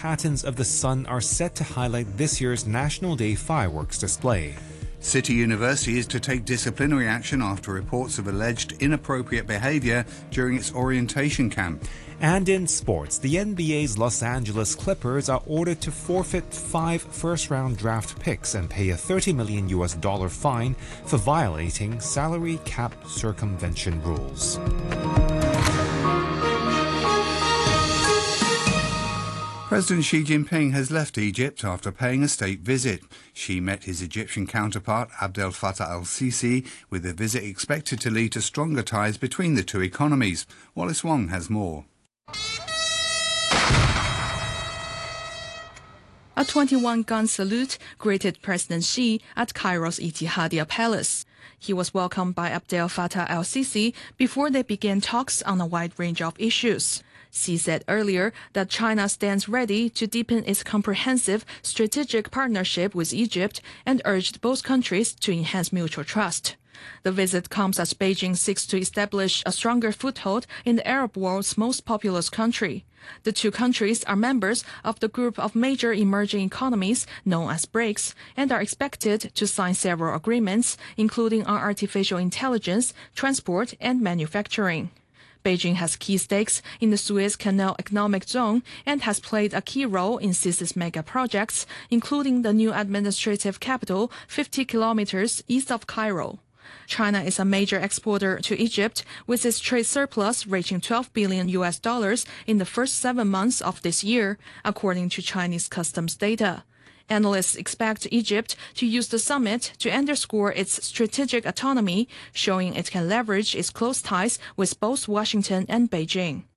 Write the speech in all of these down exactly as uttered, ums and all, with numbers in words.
patterns of the sun are set to highlight this year's National Day fireworks display. City University is to take disciplinary action after reports of alleged inappropriate behaviour during its orientation camp. And in sports, the N B A's Los Angeles Clippers are ordered to forfeit five first-round draft picks and pay a thirty million U S dollar fine for violating salary cap circumvention rules. President Xi Jinping has left Egypt after paying a state visit. Xi met his Egyptian counterpart Abdel Fattah al-Sisi, with the visit expected to lead to stronger ties between the two economies. Wallace Wong has more. A twenty-one gun salute greeted President Xi at Cairo's Etihadiyya Palace. He was welcomed by Abdel Fattah al-Sisi before they began talks on a wide range of issues. Xi said earlier that China stands ready to deepen its comprehensive strategic partnership with Egypt and urged both countries to enhance mutual trust. The visit comes as Beijing seeks to establish a stronger foothold in the Arab world's most populous country. The two countries are members of the group of major emerging economies known as BRICS and are expected to sign several agreements, including on artificial intelligence, transport, and manufacturing. Beijing has key stakes in the Suez Canal Economic Zone and has played a key role in Sisi's mega projects, including the new administrative capital fifty kilometers east of Cairo. China is a major exporter to Egypt, with its trade surplus reaching twelve billion U S dollars in the first seven months of this year, according to Chinese customs data. Analysts expect Egypt to use the summit to underscore its strategic autonomy, showing it can leverage its close ties with both Washington and Beijing.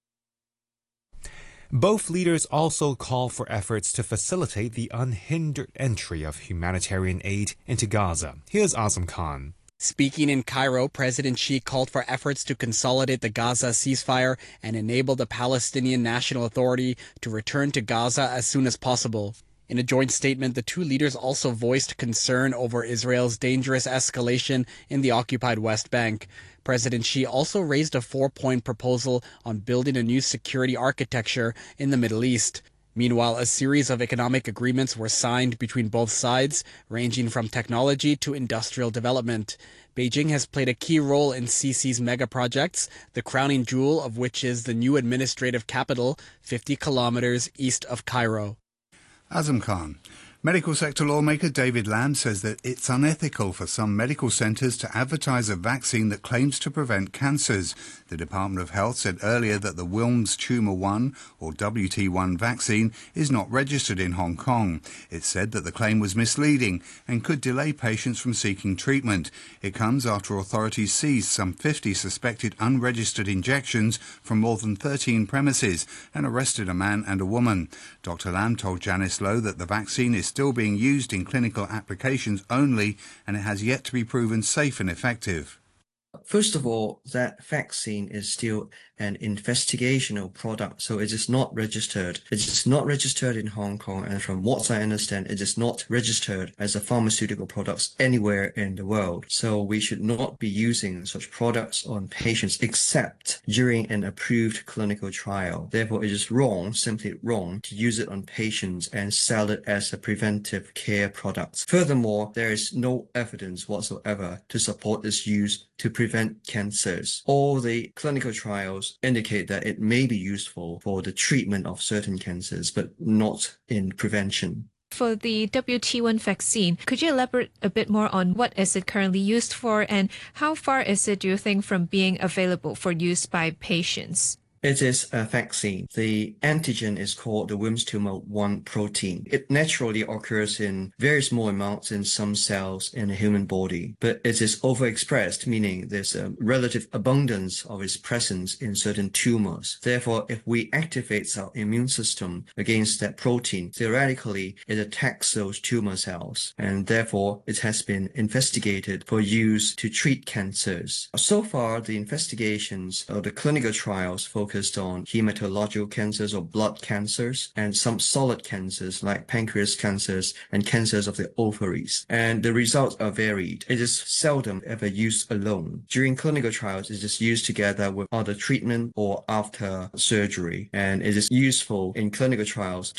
Both leaders also call for efforts to facilitate the unhindered entry of humanitarian aid into Gaza. Here's Azam Khan. Speaking in Cairo, President Xi called for efforts to consolidate the Gaza ceasefire and enable the Palestinian National Authority to return to Gaza as soon as possible. In a joint statement, the two leaders also voiced concern over Israel's dangerous escalation in the occupied West Bank. President Xi also raised a four-point proposal on building a new security architecture in the Middle East. Meanwhile, a series of economic agreements were signed between both sides, ranging from technology to industrial development. Beijing has played a key role in Sisi's mega projects, the crowning jewel of which is the new administrative capital, fifty kilometers east of Cairo. Azam Khan. Medical sector lawmaker David Lamb says that it's unethical for some medical centres to advertise a vaccine that claims to prevent cancers. The Department of Health said earlier that the Wilms Tumour one, or W T one vaccine, is not registered in Hong Kong. It said that the claim was misleading and could delay patients from seeking treatment. It comes after authorities seized some fifty suspected unregistered injections from more than thirteen premises and arrested a man and a woman. Doctor Lamb told Janice Lowe that the vaccine is still being used in clinical applications only, and it has yet to be proven safe and effective. First of all, that vaccine is still an investigational product, so it is not registered. It is not registered in Hong Kong, and from what I understand, it is not registered as a pharmaceutical product anywhere in the world. So we should not be using such products on patients except during an approved clinical trial. Therefore, it is wrong, simply wrong, to use it on patients and sell it as a preventive care product. Furthermore, there is no evidence whatsoever to support its use to prevent cancers. All the clinical trials indicate that it may be useful for the treatment of certain cancers, but not in prevention. For the W T one vaccine, could you elaborate a bit more on what is it currently used for and how far is it, do you think, from being available for use by patients? It is a vaccine. The antigen is called the Wilms Tumour one protein. It naturally occurs in very small amounts in some cells in the human body, but it is overexpressed, meaning there's a relative abundance of its presence in certain tumors. Therefore, if we activate our immune system against that protein, theoretically, it attacks those tumor cells, and therefore it has been investigated for use to treat cancers. So far, the investigations or the clinical trials focus focused on hematological cancers or blood cancers and some solid cancers like pancreas cancers and cancers of the ovaries. And the results are varied. It is seldom ever used alone. During clinical trials, it is used together with other treatment or after surgery. And it is useful in clinical trials